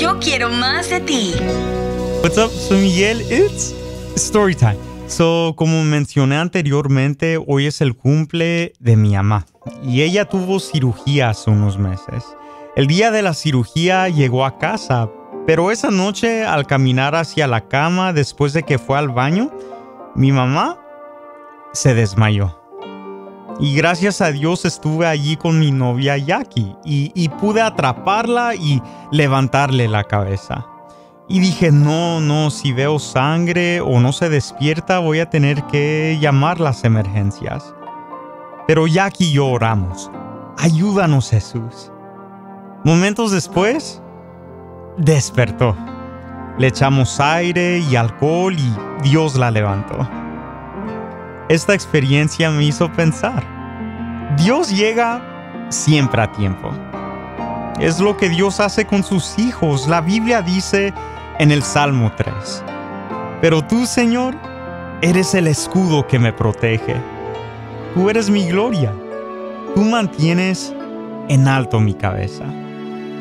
Yo quiero más de ti. What's up? Soy Miguel. It's story time. So, como mencioné anteriormente, hoy es el cumple de mi mamá y ella tuvo cirugía hace unos meses. El día de la cirugía llegó a casa, pero esa noche al caminar hacia la cama después de que fue al baño, mi mamá se desmayó. Y gracias a Dios estuve allí con mi novia Jackie y pude atraparla y levantarle la cabeza. Y dije, no, si veo sangre o no se despierta voy a tener que llamar las emergencias. Pero Jackie y yo oramos. Ayúdanos, Jesús. Momentos después, despertó. Le echamos aire y alcohol y Dios la levantó. Esta experiencia me hizo pensar. Dios llega siempre a tiempo. Es lo que Dios hace con sus hijos. La Biblia dice en el Salmo 3. Pero tú, Señor, eres el escudo que me protege. Tú eres mi gloria. Tú mantienes en alto mi cabeza.